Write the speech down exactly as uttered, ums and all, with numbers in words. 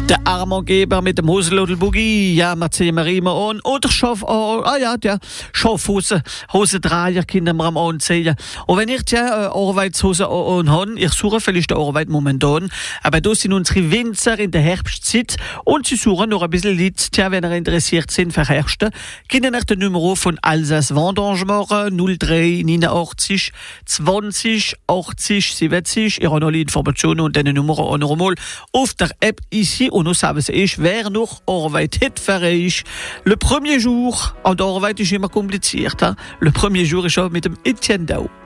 Der Armengeber mit dem Hosenlödelboogie, ja, wir ziehen wir immer an. Oder Schaff, oh, ah ja, der Schaffhose, Hosendreier können wir am anziehen. Und wenn ich die äh, Arbeitshose an habe, ich suche vielleicht die Arbeit momentan, aber da sind unsere Winzer in der Herbstzeit und sie suchen noch ein bisschen Lied, tja, wenn ihr interessiert sind für Herbst, können ihr den Nummer von Alsace Vendange machen, null drei neunundachtzig zwanzig achtzig siebzig. Ich habe noch alle Informationen und diese Nummer auch noch einmal auf der App ici. Und nous savons ich, wer noch Arbeit hat für euch. Le premier jour, und Arbeit ist immer kompliziert. Hein? Le premier jour ist auch mit dem Etienne Dau.